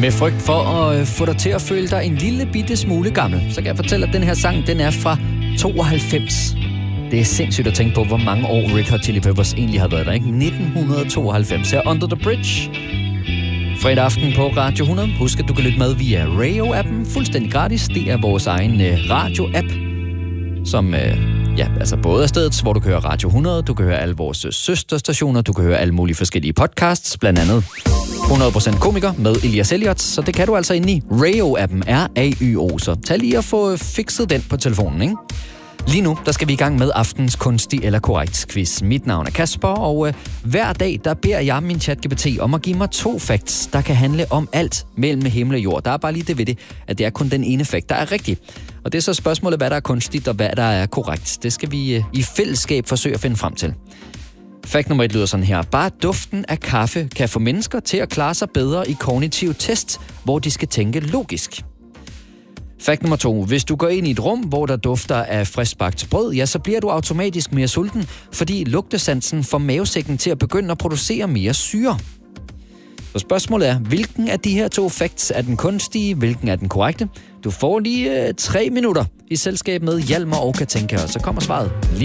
Med frygt for at få dig til at føle dig en lille bitte smule gammel, så kan jeg fortælle, at den her sang, den er fra 92. Det er sindssygt at tænke på, hvor mange år Red Hot Chili Peppers egentlig har været der, ikke? 1992 her, Under the Bridge. Fredag aften på Radio 100. Husk, at du kan lytte med via Radio-appen. Fuldstændig gratis. Det er vores egen radio-app, som både er stedet, hvor du kan høre Radio 100, du kan høre alle vores søsterstationer, du kan høre alle mulige forskellige podcasts, blandt andet 100% komiker med Elias Elliot, så det kan du altså inde i Radio-appen, RAYO, så tag lige og få fikset den på telefonen, ikke? Lige nu, der skal vi i gang med aftens kunstig eller korrekt quiz. Mit navn er Kasper, og hver dag, der beder jeg min ChatGPT om at give mig 2 facts, der kan handle om alt mellem himmel og jord. Der er bare lige det ved det, at det er kun den ene fact, der er rigtig. Og det er så spørgsmålet, hvad der er kunstigt og hvad der er korrekt. Det skal vi i fællesskab forsøge at finde frem til. Fact nummer 1 lyder sådan her. Bare duften af kaffe kan få mennesker til at klare sig bedre i kognitiv test, hvor de skal tænke logisk. Fact nummer 2. Hvis du går ind i et rum, hvor der dufter af friskbagt brød, ja, så bliver du automatisk mere sulten, fordi lugtesansen får mavesækken til at begynde at producere mere syre. Så spørgsmålet er, hvilken af de her 2 facts er den kunstige, hvilken er den korrekte? Du får lige 3 minutter i selskab med Hjalmar og Katinka, og så kommer svaret lige